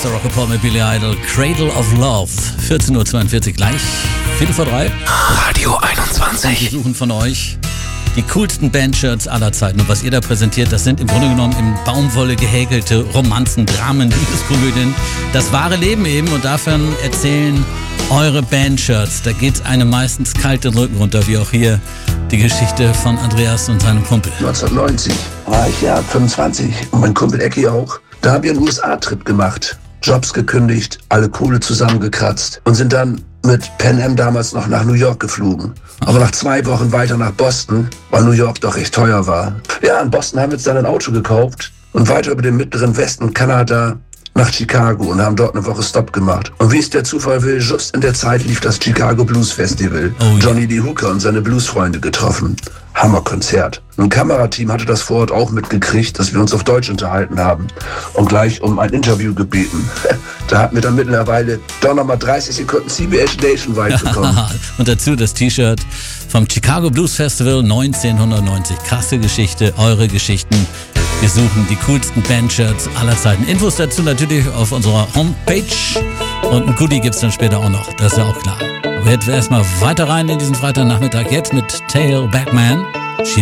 Mr. Rock'n'Roll mit Billy Idol, Cradle of Love. 14.42 Uhr gleich, 3:45. Radio 21. Wir suchen von euch die coolsten Bandshirts aller Zeiten. Und was ihr da präsentiert, das sind im Grunde genommen in Baumwolle gehäkelte Romanzen, Dramen, Liebeskomödien. Das wahre Leben eben. Und davon erzählen eure Bandshirts. Da geht einem meistens kalt den Rücken runter, wie auch hier die Geschichte von Andreas und seinem Kumpel. 1990 war ich ja 25 und mein Kumpel Ecki auch. Da haben wir einen USA-Trip gemacht, Jobs gekündigt, alle Kohle zusammengekratzt und sind dann mit Pan Am damals noch nach New York geflogen. Aber nach 2 Wochen weiter nach Boston, weil New York doch recht teuer war. Ja, in Boston haben wir uns dann ein Auto gekauft und weiter über den mittleren Westen Kanada nach Chicago und haben dort eine Woche Stopp gemacht. Und wie es der Zufall will, just in der Zeit lief das Chicago Blues Festival. Oh, ja. Johnny Lee Hooker und seine Bluesfreunde getroffen. Hammerkonzert. Ein Kamerateam hatte das vor Ort auch mitgekriegt, dass wir uns auf Deutsch unterhalten haben und gleich um ein Interview gebeten. Da hatten wir dann mittlerweile doch nochmal 30 Sekunden CBS Nationwide bekommen. Und dazu das T-Shirt vom Chicago Blues Festival 1990. Krasse Geschichte, eure Geschichten. Wir suchen die coolsten Bandshirts aller Zeiten. Infos dazu natürlich auf unserer Homepage. Und ein Goodie gibt's dann später auch noch, das ist ja auch klar. Aber jetzt erstmal weiter rein in diesen Freitagnachmittag. Jetzt mit Tail Backman.